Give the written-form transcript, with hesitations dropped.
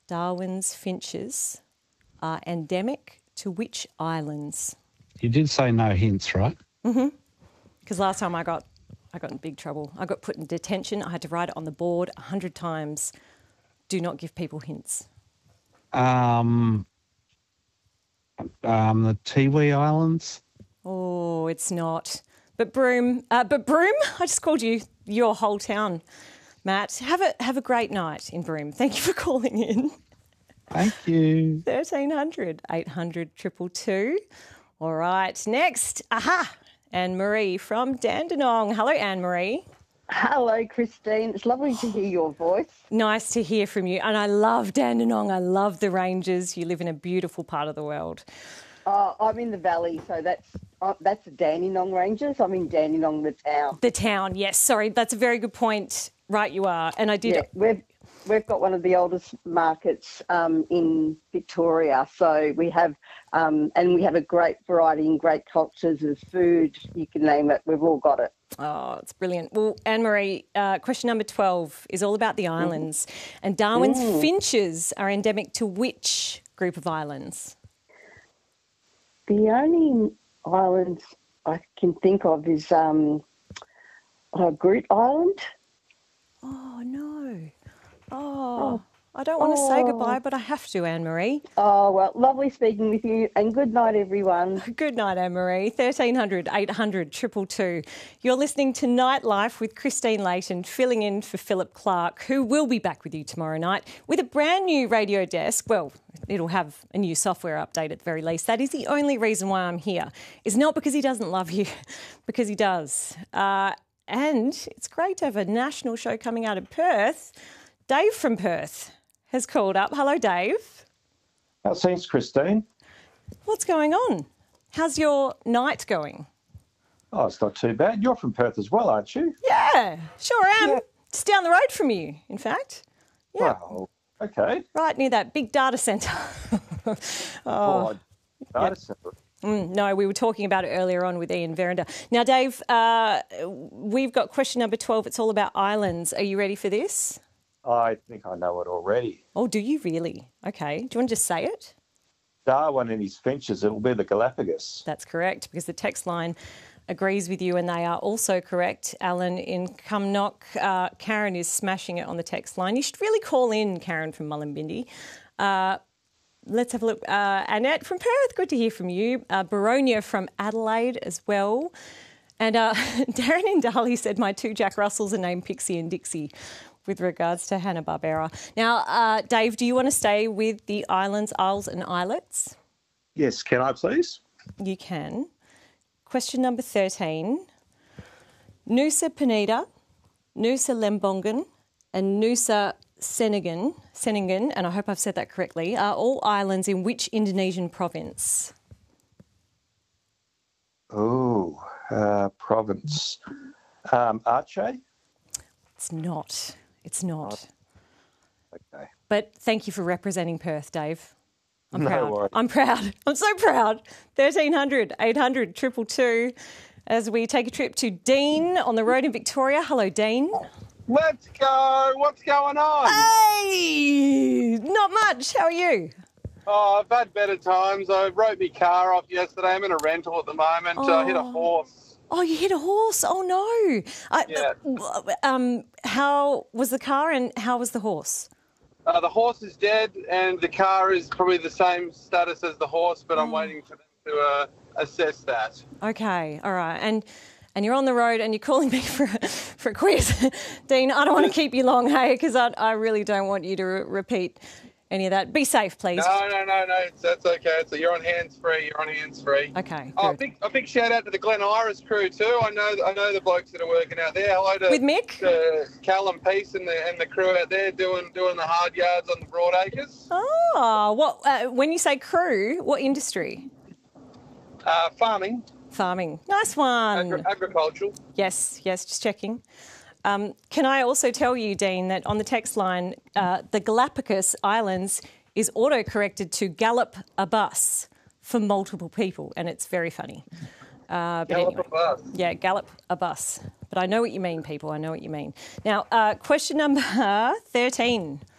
Darwin's finches are endemic to which islands? You did say no hints, right? Because last time I got in big trouble. I got put in detention. I had to write it on the board 100 times. Do not give people hints. The Tiwi Islands. Oh, it's not. But Broome, I just called you your whole town, Matt. Have a great night in Broome. Thank you for calling in. Thank you. 1300 800 222. All right, next. Aha! Anne-Marie from Dandenong. Hello, Anne-Marie. Hello, Christine. It's lovely to hear your voice. Nice to hear from you. And I love Dandenong. I love the ranges. You live in a beautiful part of the world. I'm in the valley, so that's the Dandenong Ranges. I'm in Dandenong, the town. The town, yes. Sorry, that's a very good point. Right, you are. And I did. Yeah, we've got one of the oldest markets in Victoria. So we have, and we have a great variety and great cultures of food. You can name it. We've all got it. Oh, it's brilliant. Well, Anne-Marie, question number 12 is all about the islands. And Darwin's finches are endemic to which group of islands? The only islands I can think of is Groote Island. Oh, no. Oh, I don't want to say goodbye, but I have to, Anne-Marie. Oh, well, lovely speaking with you, and good night, everyone. Good night, Anne-Marie. 1300 800 222. You're listening to Nightlife with Christine Layton, filling in for Philip Clark, who will be back with you tomorrow night with a brand new radio desk. Well, it'll have a new software update at the very least. That is the only reason why I'm here. It's not because he doesn't love you, because he does. And it's great to have a national show coming out of Perth. Dave from Perth has called up. Hello, Dave. How's things, Christine? What's going on? How's your night going? Oh, it's not too bad. You're from Perth as well, aren't you? Yeah, sure am. Yeah. Just down the road from you, in fact. Yeah. Well, okay. Right near that big data centre. Data centre. No, we were talking about it earlier on with Ian Verender. Now, Dave, we've got question number 12. It's all about islands. Are you ready for this? I think I know it already. Oh, do you really? Okay. Do you want to just say it? Darwin and his finches, it'll be the Galapagos. That's correct, because the text line agrees with you and they are also correct. Alan in Cumnock. Karen is smashing it on the text line. You should really call in, Karen from Mullumbimby. Let's have a look. Annette from Perth, good to hear from you. Baronia from Adelaide as well. And Darren in Darley said, my two Jack Russells are named Pixie and Dixie, with regards to Hanna-Barbera. Now, Dave, do you want to stay with the islands, isles and islets? Yes, can I please? You can. Question number 13. Nusa Penida, Nusa Lembongan and Nusa Senengan, and I hope I've said that correctly, are all islands in which Indonesian province? Oh, province. Aceh? It's not. It's not. Okay. But thank you for representing Perth, Dave. I'm No proud. worries. I'm proud. I'm so proud. 1300 800 222 as we take a trip to Dean on the road in Victoria. Hello, Dean. Let's go. What's going on? Hey! Not much. How are you? Oh, I've had better times. I wrote my car off yesterday. I'm in a rental at the moment. I hit a horse. Oh, you hit a horse. Oh, no. Yeah. How was the car and how was the horse? The horse is dead and the car is probably the same status as the horse, but I'm waiting for them to assess that. Okay. All right. And you're on the road and you're calling me for a quiz. Dean, I don't want to keep you long, hey, because I really don't want you to repeat any of that. Be safe, please. No. That's okay. So you're on hands-free. Okay, Oh, good. a big shout-out to the Glen Iris crew too. I know the blokes that are working out there. Hello to With Mick? Callum Peace and the crew out there doing the hard yards on the Broadacres. Oh, when you say crew, what industry? Farming. Farming. Nice one. Agricultural. Yes, just checking. Can I also tell you, Dean, that on the text line, the Galapagos Islands is auto-corrected to gallop a bus for multiple people, and it's very funny. Gallop a bus. Yeah, gallop a bus. But I know what you mean, people. I know what you mean. Now, question number 13.